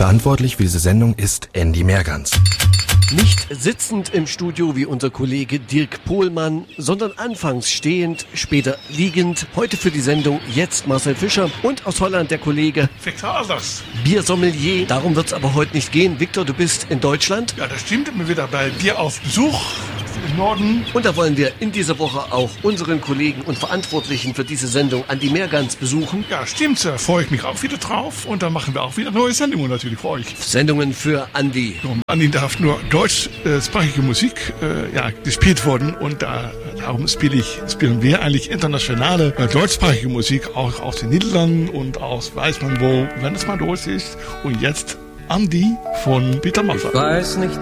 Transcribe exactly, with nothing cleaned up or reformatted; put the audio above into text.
Verantwortlich für diese Sendung ist Andy Mergans. Nicht sitzend im Studio wie unser Kollege Dirk Pohlmann, sondern anfangs stehend, später liegend. Heute für die Sendung jetzt Marcel Fischer und aus Holland der Kollege Victor Alders. Biersommelier. Darum wird es aber heute nicht gehen. Victor, du bist in Deutschland. Ja, das stimmt. Ich bin wieder bei dir auf Besuch im Norden. Und da wollen wir in dieser Woche auch unseren Kollegen und Verantwortlichen für diese Sendung, Andy Mergans, besuchen. Ja, stimmt. Da freue ich mich auch wieder drauf. Und dann machen wir auch wieder neue Sendungen natürlich für euch. Sendungen für Andy. Und Andy darf nur deutschsprachige Musik äh, ja, gespielt worden. Und da, darum spiele ich, spielen wir eigentlich internationale äh, deutschsprachige Musik, auch aus den Niederlanden und aus weiß man wo, wenn es mal los ist. Und jetzt Andy von Peter Maffay. Ich weiß nicht,